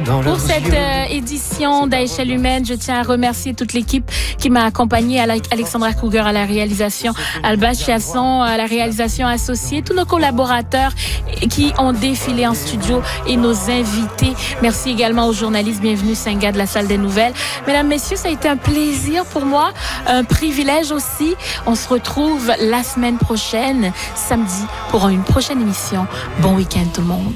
Pour cette édition d'Échelle humaine, je tiens à remercier toute l'équipe qui m'a accompagnée, Alexandra Kruger à la réalisation, Alba Chiasson à la réalisation associée, tous nos collaborateurs qui ont défilé en studio et nos invités. Merci également aux journalistes. Bienvenue Senga de la salle des nouvelles. Mesdames, messieurs, ça a été un plaisir pour moi, un privilège aussi. On se retrouve la semaine prochaine, samedi, pour une prochaine émission. Bon week-end tout le monde.